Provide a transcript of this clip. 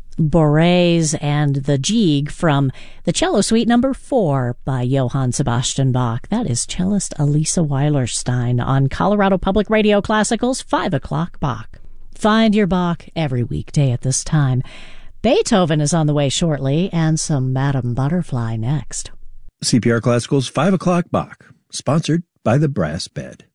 Borés and the Gigue from the Cello Suite No. 4 by Johann Sebastian Bach. That is cellist Elisa Weilerstein on Colorado Public Radio Classicals 5 o'clock Bach. Find your Bach every weekday at this time. Beethoven is on the way shortly, and some Madame Butterfly next. CPR Classicals 5 o'clock Bach, sponsored by the Brass Bed.